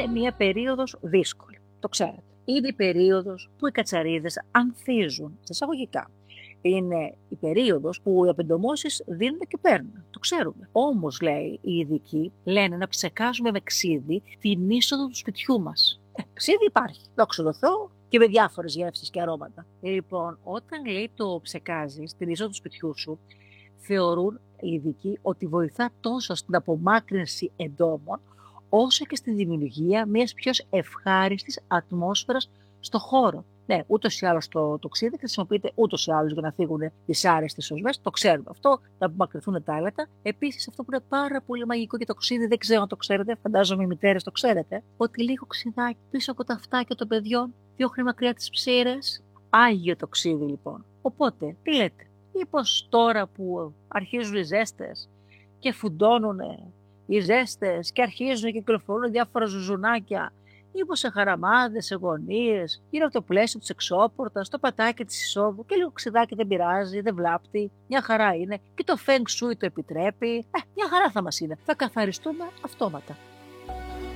μια περίοδος δύσκολη. Το ξέρετε. Είναι η περίοδος που οι κατσαρίδες ανθίζουν, σε εισαγωγικά. Είναι η περίοδος που οι απεντομώσεις δίνουν και παίρνουν. Το ξέρουμε. Όμως, λέει οι ειδικοί, λένε να ψεκάζουμε με ξύδι την είσοδο του σπιτιού μας. Ξύδι υπάρχει, δόξα τω Θεώ, και με διάφορες γεύσεις και αρώματα. Λοιπόν, όταν λέει το ψεκάζεις την είσοδο του σπιτιού σου, θεωρούν οι ειδικοί ότι βοηθά τόσο στην απομάκρυνση εντόμων, όσο και στη δημιουργία μιας πιο ευχάριστης ατμόσφαιρας στο χώρο. Ναι, ούτως ή άλλως το ξύδι χρησιμοποιείται ούτως ή άλλως για να φύγουν τις άρεστες οσμές. Το ξέρουμε αυτό, να απομακρυνθούν τα άλατα. Επίσης, αυτό που είναι πάρα πολύ μαγικό για το ξύδι, δεν ξέρω αν το ξέρετε, φαντάζομαι οι μητέρες το ξέρετε, ότι λίγο ξυδάκι πίσω από τα αυτάκια των παιδιών διώχνει μακριά τις ψήρες. Άγιο το ξύδι, λοιπόν. Οπότε, τι λέτε, μήπως τώρα που αρχίζουν οι ζέστες και φουντώνουν οι ζέστες και αρχίζουν και κυκλοφορούν διάφορα ζουζουνάκια, μήπως σε χαραμάδες, σε γωνίες, γύρω από το πλαίσιο της εξώπορτας, στο πατάκι της εισόδου και λίγο ξυδάκι δεν πειράζει, δεν βλάπτει, μια χαρά είναι και το Feng Shui το επιτρέπει, μια χαρά θα μας είναι. Θα καθαριστούμε αυτόματα.